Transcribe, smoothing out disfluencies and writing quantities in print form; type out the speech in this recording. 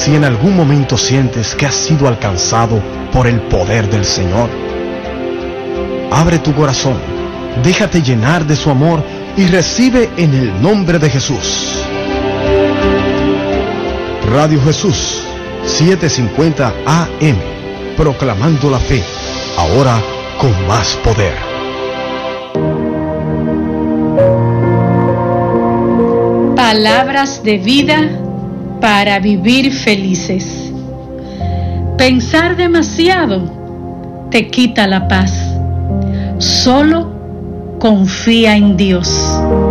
Si en algún momento sientes que has sido alcanzado por el poder del Señor, abre tu corazón, déjate llenar de su amor y recibe en el nombre de Jesús. Radio Jesús, 750 AM, proclamando la fe, ahora con más poder. Palabras de vida para vivir felices. Pensar demasiado te quita la paz. Solo confía en Dios.